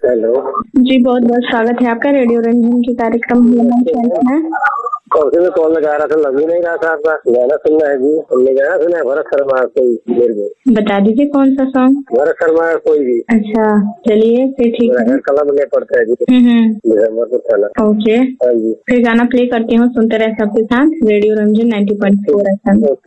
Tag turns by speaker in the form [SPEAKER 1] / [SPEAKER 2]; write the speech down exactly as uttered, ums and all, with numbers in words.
[SPEAKER 1] Hello
[SPEAKER 2] जी, बहुत बहुत स्वागत है आपका रेडियो रंजन के कार्यक्रम में।
[SPEAKER 1] कौन से में कॉल लगा रहा था, लग ही नहीं रहा था आपका। गाना सुनना है जी, हमने गाना सुना है भरत शर्मा कोई देर में।
[SPEAKER 2] बता दीजिए कौन सा सॉन्ग।
[SPEAKER 1] भरत शर्मा कोई भी।
[SPEAKER 2] अच्छा चलिए फिर ठीक है।
[SPEAKER 1] कलम में पड़ता है जी।
[SPEAKER 2] हम्म ओके,
[SPEAKER 1] हाँ जी,
[SPEAKER 2] फिर गाना प्ले करती हूँ, सुनते रहे सबके साथ radio Ranjan ninety point four F M.